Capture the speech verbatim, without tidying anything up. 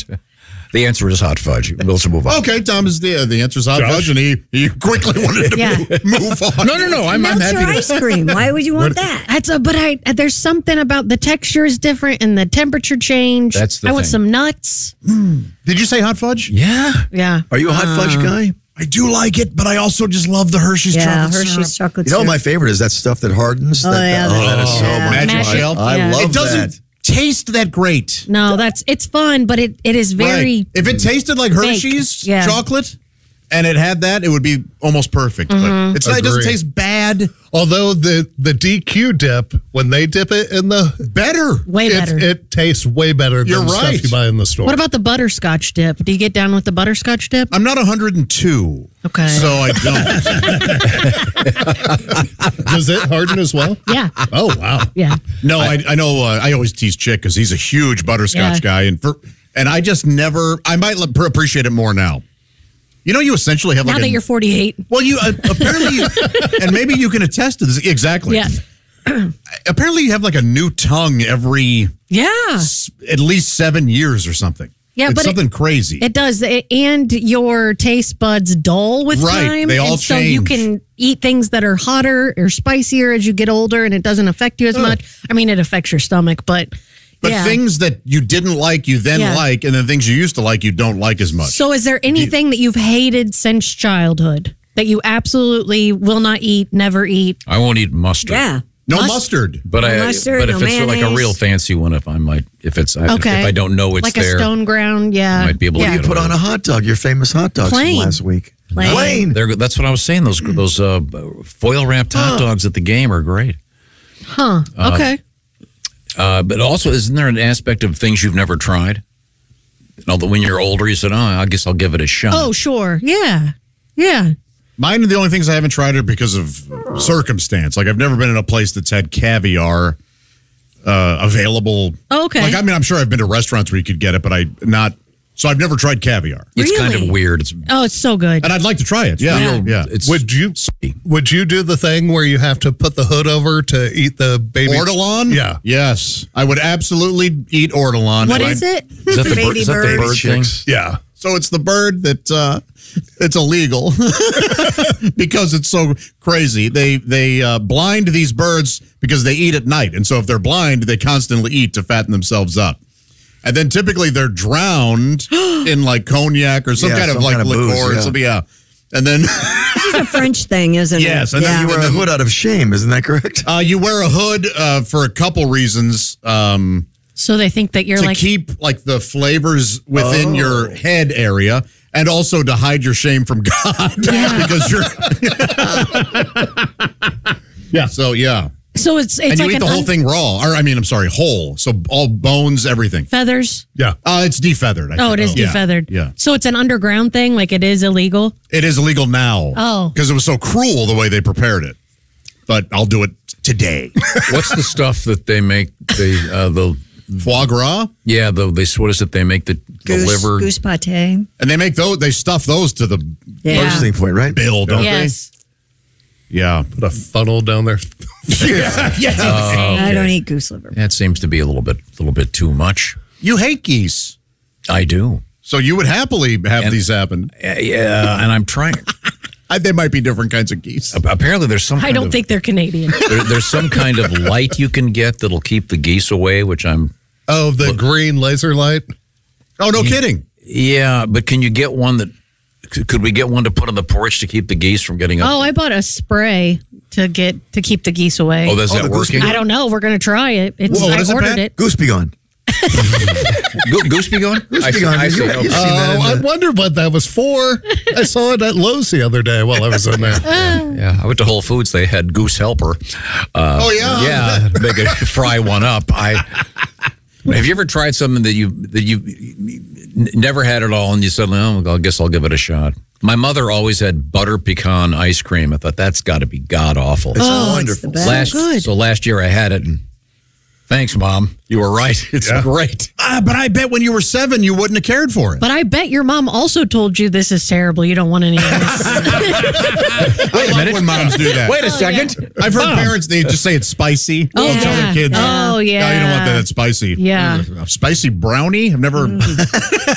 The answer is hot fudge. We'll move on. Okay, Tom is the the answer is hot Josh? fudge, and he, he quickly wanted to Yeah. move on. No, no, no. I'm, I'm Melts happy your to. ice cream. Why would you want that? That's a, but I there's something about the texture is different and the temperature change. That's the I want thing. some nuts. Did you say hot fudge? Yeah. Yeah. Are you a hot fudge guy? I do like it, but I also just love the Hershey's Yeah, chocolate Hershey's syrup. chocolate You know, syrup. my favorite is that stuff that hardens. Oh, that, yeah, that- oh, that is that's- so yeah. much. Magic Magic. shell. I Yeah. love It doesn't that. taste that great. No, that's it's fun, but it, it is very Right. If it tasted like Fake. Hershey's Yeah. chocolate and it had that, it would be almost perfect. But it's not, it doesn't Agree. taste bad. Although the, the D Q dip, when they dip it in the, Better. way it, better. it tastes way better You're than right. stuff you buy in the store. What about the butterscotch dip? Do you get down with the butterscotch dip? I'm not one hundred two. Okay. So I don't. Does it harden as well? Yeah. Oh, wow. Yeah. No, I, I know. Uh, I always tease Chick because he's a huge butterscotch Yeah. guy, and for and I just never. I might l- appreciate it more now. You know, you essentially have Now like that a, you're forty-eight. well, you uh, apparently, and maybe you can attest to this exactly. Yeah. Apparently, you have like a new tongue every Yeah. s- at least seven years or something. Yeah, it's but it- something crazy. It does. It, and your taste buds dull with Right, time. they all and so you change. can eat things that are hotter or spicier as you get older and it doesn't affect you as much. I mean, it affects your stomach, but but yeah. things that you didn't like, you then Yeah. like, and then things you used to like, you don't like as much. So is there anything that you've hated since childhood that you absolutely will not eat, never eat? I won't eat mustard. Yeah. no Must- mustard. But I, Mustard, but if no it's like a mayonnaise. real fancy one, if I might, if it's, I, Okay. if I don't know it's like there, a stone ground, yeah. I might be able to yeah. get Put away on a with hot dog, your famous hot dogs Plain. from last week. Plain. Plain. They're, that's what I was saying. Those those uh, foil wrapped hot dogs at the game are great. Huh. Okay. Uh, but also, isn't there an aspect of things you've never tried? Although when you're older, you said, "Oh, I guess I'll give it a shot." Oh, sure. Yeah. Yeah. Mine are the only things I haven't tried are because of circumstance. Like I've never been in a place that's had caviar uh, available. Okay. Like I mean, I'm sure I've been to restaurants where you could get it, but I not. So I've never tried caviar, it's kind Really? of weird. It's Oh, it's so good. and I'd like to try it. Yeah, Yeah. yeah. it's Would you would you do the thing where you have to put the hood over to eat the baby Ortolan? Yeah. Yes, I would absolutely eat ortolan. What And is I- it? is that the, Baby bird, is that the bird. bird thing? Chicks. Yeah. So it's the bird that uh, it's illegal because it's so crazy. They they uh, blind these birds because they eat at night, and so if they're blind, they constantly eat to fatten themselves up. And then typically they're drowned in like cognac or some Yeah, kind of some like kind of liquor. booze, or yeah. something, yeah. And then This is a French thing, isn't yes, it? and then yeah. you You wear a hood out of shame, isn't that correct? uh, you wear a hood uh, for a couple reasons. Um, So they think that you're to like, keep like the flavors within Oh. your head area and also to hide your shame from God because you're yeah so yeah so it's it's and you like eat an the whole un- thing raw or I mean I'm sorry whole so all bones everything feathers. Yeah. uh it's defeathered I Oh, think. it is Yeah, defeathered. yeah So it's an underground thing, like it is illegal. it is illegal now Oh. because it was so cruel the way they prepared it but I'll do it today. What's the stuff that they make? The uh, the Foie gras, yeah, the they what is it? They make the, the Goose, liver. goose pate. and they make those they stuff those to the Yeah. Bursting point, right? bill don't Yes. they yeah Put a funnel down there. yeah, yeah. I don't eat goose liver. That seems to be a little bit a little bit too much. You hate geese. I do. So you would happily have And- these happen. Uh, yeah, and I'm trying. I, they might be different kinds of geese. Apparently, there's some. I kind don't of, think they're Canadian. there, there's some kind of light you can get that'll keep the geese away, which I'm. Oh, the green laser light. Oh, no kidding. Yeah, but can you get one that? Could we get one to put on the porch to keep the geese from getting up? Oh, I bought a spray to get to keep the geese away. Oh, that's Oh, that the goose working? I don't know. We're gonna try it. It's, Whoa, what I is it, ordered Pat? it. Goose be gone. Go- Goose be going? Goose I be see- gone. I see. You- Okay. you've seen that Oh, I in the- wondered what that was for. I saw it at Lowe's the other day while I was in there. Yeah, I went to Whole Foods. They had Goose Helper. Uh, Oh, yeah? yeah. Make it fry one up. I have you ever tried something that you that you n- never had at all, and you said, "Oh, I guess I'll give it a shot." My mother always had butter pecan ice cream. I thought that's got to be god awful. It's Oh, it's wonderful. the best. last good. so last year I had it, and thanks, Mom. You were right. It's Yeah. great. Ah, but I bet when you were seven, you wouldn't have cared for it. But I bet your mom also told you this is terrible. You don't want any of this. I love when moms do that. Wait a second. I've heard parents, they just say it's spicy. Oh, They'll tell yeah. their kids, Oh, No, you don't want yeah. that. It's spicy. Yeah. A spicy brownie? I've never.